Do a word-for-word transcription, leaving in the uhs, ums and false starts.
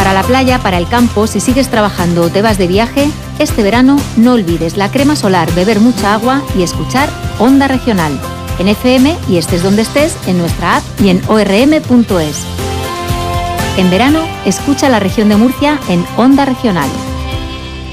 Para la playa, para el campo, si sigues trabajando o te vas de viaje, este verano no olvides la crema solar, beber mucha agua y escuchar Onda Regional. En F M y estés donde estés, en nuestra app y en o erre eme punto es. En verano, escucha la región de Murcia en Onda Regional.